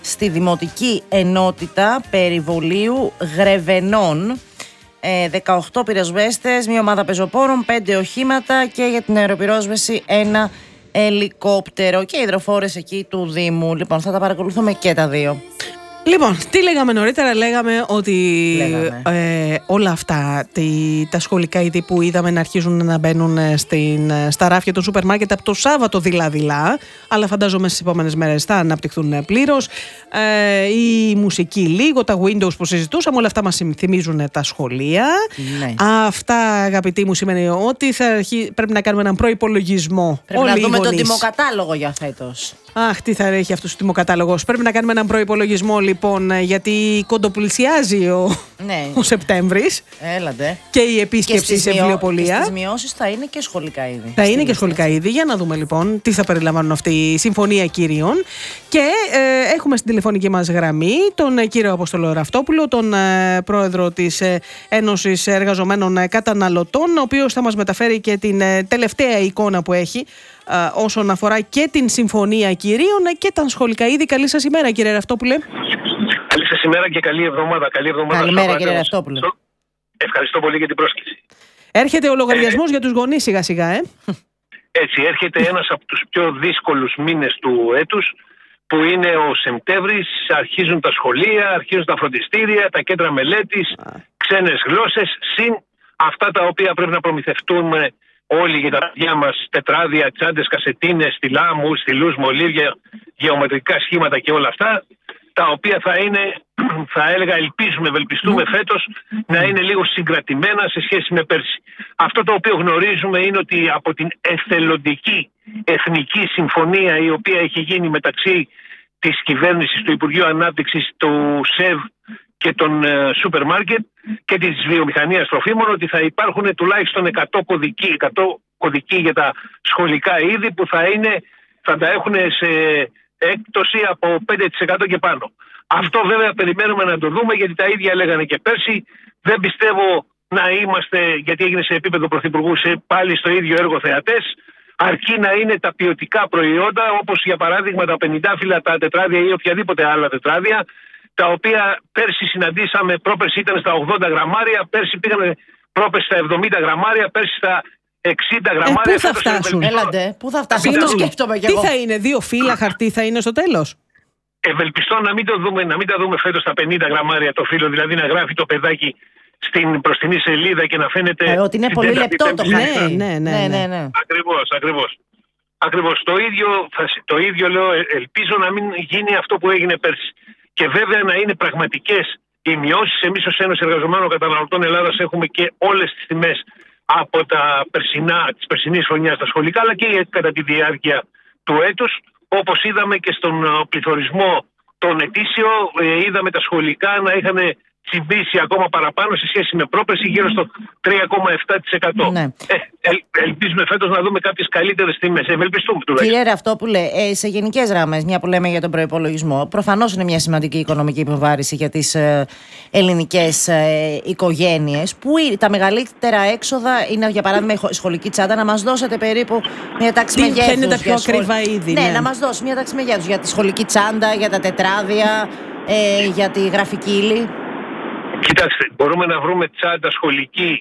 στη Δημοτική Ενότητα Περιβολίου Γρεβενών. 18 πυροσβέστες, μια ομάδα πεζοπόρων, 5 οχήματα και για την αεροπυρόσβεση ένα ελικόπτερο και υδροφόρες εκεί του Δήμου. Λοιπόν, θα τα παρακολουθούμε και τα δύο. Λοιπόν, τι λέγαμε νωρίτερα? Λέγαμε ότι όλα αυτά τα σχολικά είδη που είδαμε να αρχίζουν να μπαίνουν στα ράφια των σούπερ μάρκετ από το Σάββατο δειλά-δειλά, αλλά φαντάζομαι στις επόμενες μέρες θα αναπτυχθούν πλήρως. Η μουσική λίγο, τα Windows που συζητούσαμε, όλα αυτά μας θυμίζουν τα σχολεία. Ναι. Αυτά, αγαπητοί μου, σημαίνει ότι πρέπει να κάνουμε έναν προϋπολογισμό. Πρέπει να δούμε τον τιμοκατάλογο για φέτος. Αχ, τι θα έχει αυτός ο τιμοκατάλογος. Πρέπει να κάνουμε έναν προϋπολογισμό, λοιπόν, γιατί κοντοπλησιάζει ο Σεπτέμβρης. Έλατε. Και η επίσκεψη σε βιβλιοπωλεία. Και στις μειώσεις θα είναι και σχολικά είδη. Θα είναι και σχολικά είδη. Για να δούμε, λοιπόν, τι θα περιλαμβάνουν αυτή η Συμφωνία Κυρίων. Και έχουμε στην τηλεφωνική μας γραμμή τον κύριο Απόστολο Ραυτόπουλο, τον πρόεδρο της Ένωσης Εργαζομένων Καταναλωτών, ο οποίος θα μας μεταφέρει και την τελευταία εικόνα που έχει όσον αφορά και την Συμφωνία Κυρίων και τα σχολικά είδη. Καλή σας ημέρα, κύριε Ραυτόπουλε. Καλή σας ημέρα και καλή εβδομάδα. Καλημέρα, κύριε Ραυτόπουλε. Ευχαριστώ πολύ για την πρόσκληση. Έρχεται ο λογαριασμός για τους γονείς σιγά-σιγά, Έτσι, έρχεται ένας από τους πιο δύσκολους μήνες του έτους, που είναι ο Σεπτέμβρης. Αρχίζουν τα σχολεία, αρχίζουν τα φροντιστήρια, τα κέντρα μελέτης, ξένες γλώσσες, συν αυτά τα οποία πρέπει να προμηθευτούμε όλοι για τα παιδιά μας: τετράδια, τσάντες, κασετίνες, στυλά, στυλούς, μολύβια, γεωμετρικά σχήματα και όλα αυτά, τα οποία θα είναι, θα έλεγα, ευελπιστούμε φέτος να είναι λίγο συγκρατημένα σε σχέση με πέρσι. Αυτό το οποίο γνωρίζουμε είναι ότι από την εθελοντική εθνική συμφωνία, η οποία έχει γίνει μεταξύ της κυβέρνησης, του Υπουργείου Ανάπτυξης, του ΣΕΒ και των σούπερ μάρκετ και της βιομηχανίας τροφίμων, ότι θα υπάρχουν τουλάχιστον 100 κωδικοί για τα σχολικά είδη, που θα τα έχουν σε έκπτωση από 5% και πάνω. Αυτό βέβαια περιμένουμε να το δούμε, γιατί τα ίδια λέγανε και πέρσι. Δεν πιστεύω να είμαστε, γιατί έγινε σε επίπεδο πρωθυπουργού, πάλι στο ίδιο έργο θεατές, αρκεί να είναι τα ποιοτικά προϊόντα, όπως για παράδειγμα τα 50 τα τετράδια ή οποιαδήποτε άλλα τετράδια, τα οποία πέρσι συναντήσαμε. Πρόπερσι ήταν στα 80 γραμμάρια, πέρσι πήγανε πρόπερσι στα 70 γραμμάρια, πέρσι στα 60 γραμμάρια. Πού θα φτάσουν? Πού θα φτάσουν? Το σκέφτομαι κι εγώ. Τι θα είναι, 2 φύλλα χαρτί θα είναι στο τέλος? Ευελπιστώ να μην τα δούμε φέτος στα 50 γραμμάρια το φύλλο, δηλαδή να γράφει το παιδάκι στην μπροστινή σελίδα και να φαίνεται ότι είναι πολύ λεπτό το χαρτί. Ναι. Ακριβώς. Το ίδιο λέω, ελπίζω να μην γίνει αυτό που έγινε πέρσι. Και βέβαια να είναι πραγματικές οι μειώσεις. Εμείς ως Ένωση Εργαζομένων Καταναλωτών Ελλάδας έχουμε και όλες τις τιμές από της περσινής χρονιάς στα σχολικά, αλλά και κατά τη διάρκεια του έτους. Όπως είδαμε και στον πληθωρισμό τον ετήσιο, είδαμε τα σχολικά να είχαν τσιμπήσει ακόμα παραπάνω σε σχέση με πρόπερση, γύρω στο 3,7%. Ναι. Ελπίζουμε φέτος να δούμε κάποιες καλύτερες τιμές. Ευελπιστούμε τουλάχιστον. Κύριε Ραυτόπουλε, σε γενικές γραμμές, μια που λέμε για τον προϋπολογισμό, προφανώς είναι μια σημαντική οικονομική υποβάρηση για τις ελληνικές οικογένειες, που τα μεγαλύτερα έξοδα είναι, για παράδειγμα, η σχολική τσάντα. Να μας δώσετε περίπου μια τάξη μεγέθους. Ποια είναι τα πιο ακριβά είδη? Ναι, να μας δώσει μια τάξη μεγέθους για τη σχολική τσάντα, για τα τετράδια, για τη γραφική ύλη. Κοιτάξτε, μπορούμε να βρούμε τσάντα σχολική.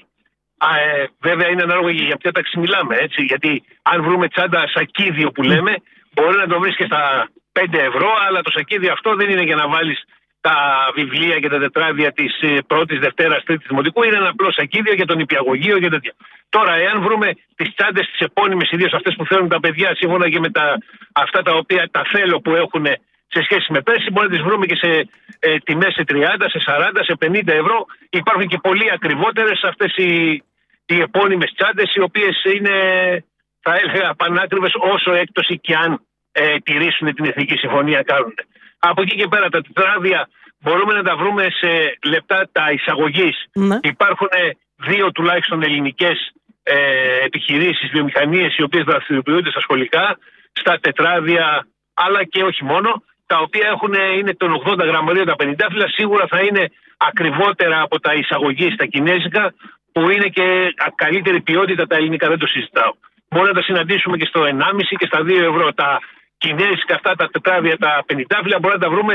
Βέβαια είναι ανάλογα για ποια τάξη μιλάμε, έτσι. Γιατί αν βρούμε τσάντα σακίδιο που λέμε, μπορεί να το βρεις και στα 5 ευρώ, αλλά το σακίδιο αυτό δεν είναι για να βάλεις τα βιβλία και τα τετράδια της πρώτης, δευτέρας, τρίτης δημοτικού. Είναι ένα απλό σακίδιο για τον νηπιαγωγείο και τέτοια. Τώρα, εάν βρούμε τις τσάντες τις επώνυμες, ιδίως αυτές που θέλουν τα παιδιά, σύμφωνα και με αυτά τα οποία τα θέλω που έχουν σε σχέση με πέρσι, μπορεί να τις βρούμε και σε τιμές σε 30, σε 40, σε 50 ευρώ. Υπάρχουν και πολύ ακριβότερες αυτές οι επώνυμες τσάντες, οι οποίες είναι, θα έλεγα, πανάκριβες, όσο έκπτωση και αν τηρήσουν την Εθνική Συμφωνία κάνουν. Από εκεί και πέρα τα τετράδια μπορούμε να τα βρούμε σε λεπτά τα εισαγωγής. Υπάρχουν 2 τουλάχιστον ελληνικές επιχειρήσεις, βιομηχανίες, οι οποίες δραστηριοποιούνται στα σχολικά, στα τετράδια, αλλά και όχι μόνο, τα οποία είναι των 80 γραμμαρίων τα 50 φύλλα. Σίγουρα θα είναι ακριβότερα από τα εισαγωγή στα κινέζικα, που είναι και καλύτερη ποιότητα. Τα ελληνικά δεν το συζητάω. Μπορεί να τα συναντήσουμε και στο 1,5 και στα 2 ευρώ. Τα κινέζικα αυτά τα τετράδια, τα 50 φύλλα, μπορεί να τα βρούμε